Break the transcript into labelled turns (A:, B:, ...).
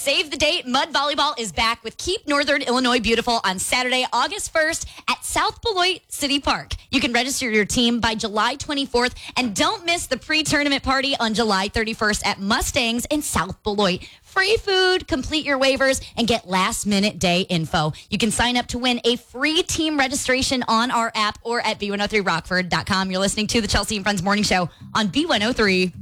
A: save the date. Mud Volleyball is back with Keep Northern Illinois Beautiful on Saturday, August 1st at South Beloit City Park. You can register your team by July 24th, and don't miss the pre-tournament party on July 31st at Mustangs in South Beloit. Free food, complete your waivers, and get last-minute day info. You can sign up to win a free team registration on our app or at b103rockford.com. You're listening to the Chelsea and Friends Morning Show on B103.